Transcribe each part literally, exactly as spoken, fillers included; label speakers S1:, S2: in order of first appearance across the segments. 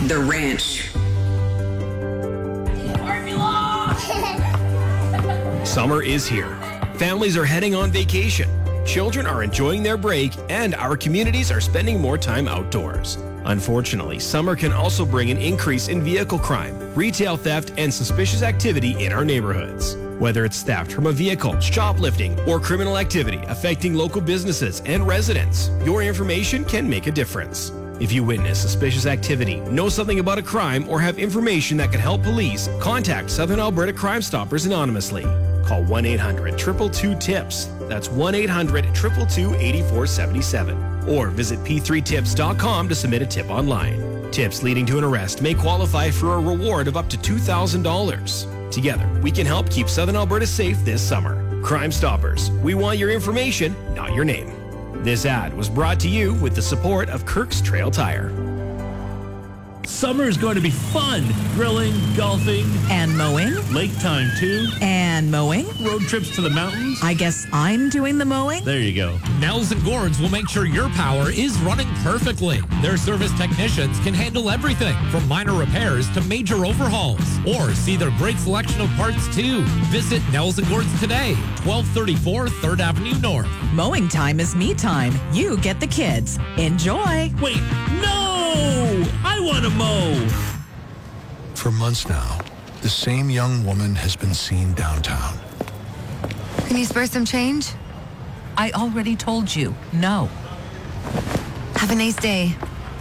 S1: The Ranch.
S2: Summer is here. Families are heading on vacation. Children are enjoying their break, and our communities are spending more time outdoors. Unfortunately, summer can also bring an increase in vehicle crime, retail theft, and suspicious activity in our neighborhoods. Whether it's theft from a vehicle, shoplifting, or criminal activity affecting local businesses and residents, your information can make a difference. If you witness suspicious activity, know something about a crime, or have information that can help police, contact Southern Alberta Crime Stoppers anonymously. Call one eight hundred two two two TIPS. That's one eight hundred two two two eight four seven seven. Or visit p three tips dot com to submit a tip online. Tips leading to an arrest may qualify for a reward of up to two thousand dollars. Together, we can help keep Southern Alberta safe this summer. Crime Stoppers. We want your information, not your name. This ad was brought to you with the support of Kirk's Trail Tire.
S3: Summer is going to be fun. Grilling, golfing.
S4: And mowing.
S3: Lake time, too.
S4: And mowing.
S3: Road trips to the mountains.
S4: I guess I'm doing the mowing.
S3: There you go.
S5: Nels and Gord's will make sure your power is running perfectly. Their service technicians can handle everything from minor repairs to major overhauls. Or see their great selection of parts, too. Visit Nels and Gord's today, twelve thirty-four third Avenue North.
S4: Mowing time is me time. You get the kids. Enjoy.
S3: Wait, no! I want to mow.
S6: For months now, the same young woman has been seen downtown.
S7: Can you spare some change?
S8: I already told you, no.
S7: Have a nice day.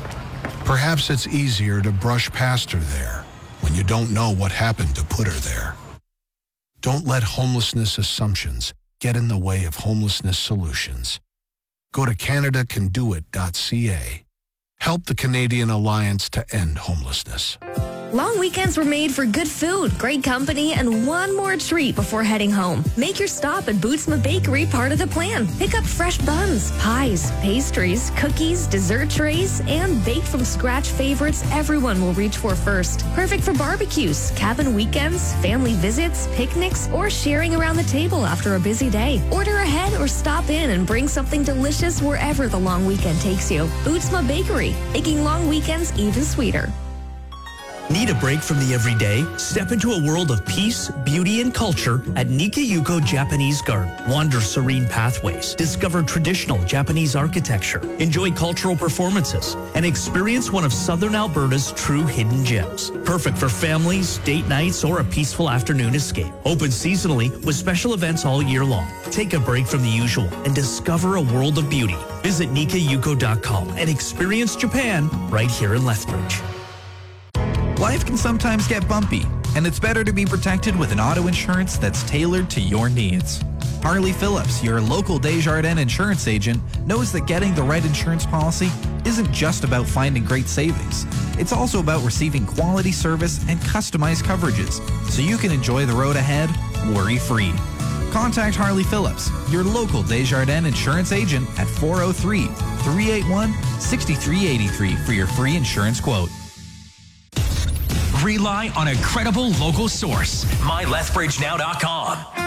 S6: Perhaps it's easier to brush past her there when you don't know what happened to put her there. Don't let homelessness assumptions get in the way of homelessness solutions. Go to canada can do it dot c a. Help the Canadian Alliance to End Homelessness.
S9: Long weekends were made for good food, great company, and one more treat before heading home. Make your stop at Bootsma Bakery part of the plan. Pick up fresh buns, pies, pastries, cookies, dessert trays, and baked from scratch favorites everyone will reach for first. Perfect for barbecues, cabin weekends, family visits, picnics, or sharing around the table after a busy day. Order ahead or stop in and bring something delicious wherever the long weekend takes you. Bootsma Bakery, making long weekends even sweeter.
S10: Need a break from the everyday? Step into a world of peace, beauty, and culture at Nikayuko Japanese Garden. Wander serene pathways, discover traditional Japanese architecture, enjoy cultural performances, and experience one of Southern Alberta's true hidden gems. Perfect for families, date nights, or a peaceful afternoon escape. Open seasonally with special events all year long. Take a break from the usual and discover a world of beauty. Visit nikayuko dot com and experience Japan right here in Lethbridge.
S11: Life can sometimes get bumpy, and it's better to be protected with an auto insurance that's tailored to your needs. Harley Phillips, your local Desjardins insurance agent, knows that getting the right insurance policy isn't just about finding great savings. It's also about receiving quality service and customized coverages, so you can enjoy the road ahead worry-free. Contact Harley Phillips, your local Desjardins insurance agent at four oh three, three eight one, six three eight three for your free insurance quote.
S12: Rely on a credible local source. my lethbridge now dot com.